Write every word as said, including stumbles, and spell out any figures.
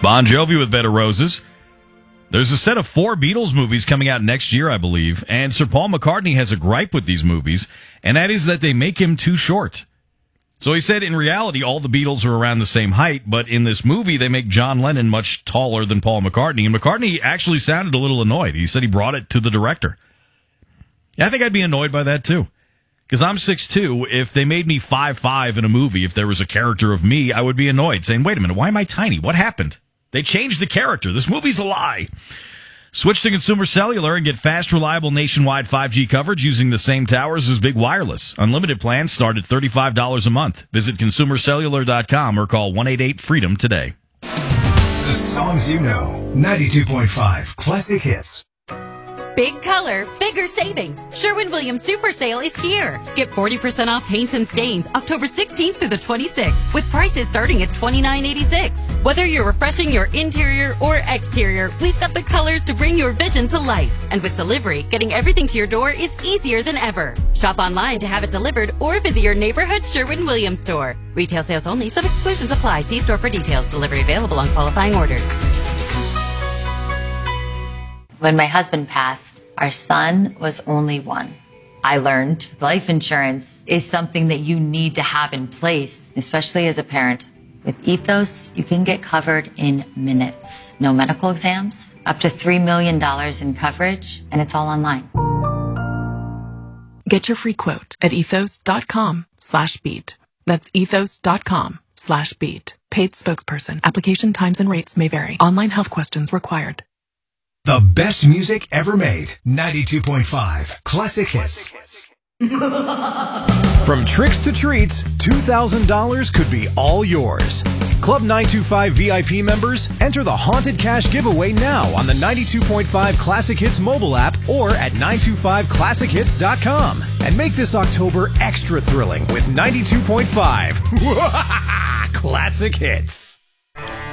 Bon Jovi with Bed of Roses. There's a set of four Beatles movies coming out next year, I believe, and Sir Paul McCartney has a gripe with these movies, and that is that they make him too short. So he said in reality all the Beatles are around the same height, but in this movie they make John Lennon much taller than Paul McCartney, and McCartney actually sounded a little annoyed. He said he brought it to the director. I think I'd be annoyed by that too, because I'm six two. If they made me five five in a movie, if there was a character of me, I would be annoyed, saying, wait a minute, why am I tiny? What happened? They changed the character. This movie's a lie. Switch to Consumer Cellular and get fast, reliable nationwide five G coverage using the same towers as Big Wireless. Unlimited plans start at thirty-five dollars a month. Visit consumer cellular dot com or call one eight eight freedom today. The songs you know. ninety-two point five Classic Hits. Big color, bigger savings. Sherwin-Williams Super Sale is here. Get forty percent off paints and stains October sixteenth through the twenty-sixth with prices starting at twenty-nine eighty-six. Whether you're refreshing your interior or exterior, we've got the colors to bring your vision to life. And with delivery, getting everything to your door is easier than ever. Shop online to have it delivered or visit your neighborhood Sherwin-Williams store. Retail sales only. Some exclusions apply. See store for details. Delivery available on qualifying orders. When my husband passed, our son was only one. I learned life insurance is something that you need to have in place, especially as a parent. With Ethos, you can get covered in minutes. No medical exams, up to three million dollars in coverage, and it's all online. Get your free quote at ethos.com slash beat. That's ethos.com slash beat. Paid spokesperson. Application times and rates may vary. Online health questions required. The best music ever made. ninety-two point five Classic Hits. From tricks to treats, two thousand dollars could be all yours. Club nine two five V I P members, enter the Haunted Cash giveaway now on the ninety-two point five Classic Hits mobile app or at nine two five classic hits dot com. And make this October extra thrilling with ninety-two point five Classic Hits.